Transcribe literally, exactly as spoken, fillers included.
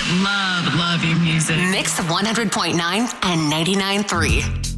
Love, love your music. Mix one hundred point nine and ninety-nine point three.